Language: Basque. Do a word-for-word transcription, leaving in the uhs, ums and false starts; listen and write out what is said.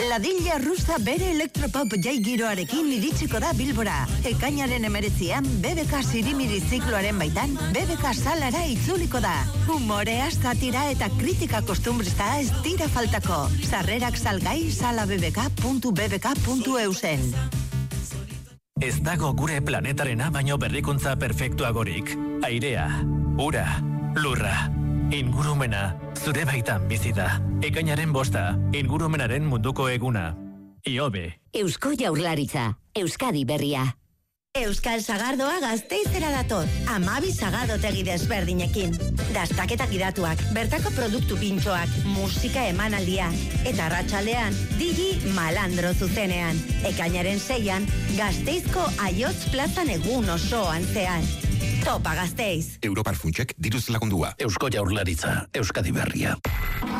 Ladilla rusa bere elektropop jai giroarekin iritsiko da Bilbora. Ekainaren emeretzian B B K Sirimiri zikloaren baitan B B K salara itzuliko da. Humorea, satira eta kritika kostumbrista ez dira faltako. Sarrerak salgai sala b b k puntu b b k puntu e u zen. Ez dago gure planetarena baino berrikuntza perfektuagorik. Airea, ura, lurra, ingurumena, zure baitan bizi da. Ekainaren bosta, ingurumenaren munduko eguna. Iobe. Eusko Jaurlaritza, Euskadi berria. Euskal Sagardoa Gasteizera dator, hamabi sagadotegi desberdinekin. Dastaketa gidatuak, bertako produktu pintxoak, musika emanaldia. Eta arratsaldean, Digi Malandro zuzenean. Ekainaren seian, Gasteizko Aiotz plazan egun osoan zehar. Topa Gasteiz. Europar Funtsek diruz lagundua. Eusko Jaurlaritza, Euskadi berria.